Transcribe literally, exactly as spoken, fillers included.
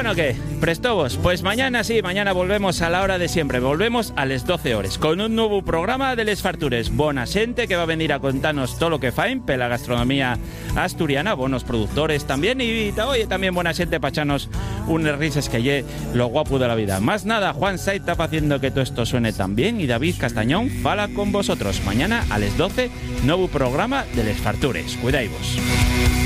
Bueno, ¿qué? ¿Prestobos? Pues mañana sí, mañana volvemos a la hora de siempre. Volvemos a las doce horas con un nuevo programa de Les Fartures. Bona xente que va a venir a contarnos todo lo que faen pe la gastronomía asturiana, buenos productores también y, oye, también buena xente para echarnos unas risas que lle lo guapo de la vida. Más nada, Juan Saiz está haciendo que todo esto suene tan bien y David Castañón fala con vosotros. Mañana a las doce, nuevo programa de Les Fartures. Cuidaivos.